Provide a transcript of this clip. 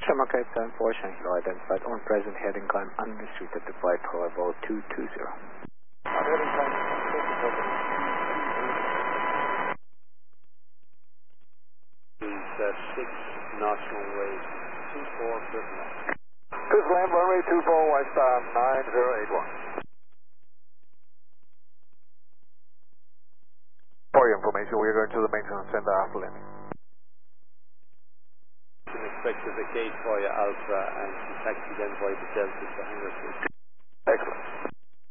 Shamrock 874, Shanghai identified on present heading climb unrestricted to flight color vol 220. Heading climb is 6 knots runway 24 Britain. Good land, runway 24 westbound 9081. For your information, we are going to the maintenance center after landing. You can expect to vacate via Alpha and to taxi then via the Delta to Hangar 6. Excellent.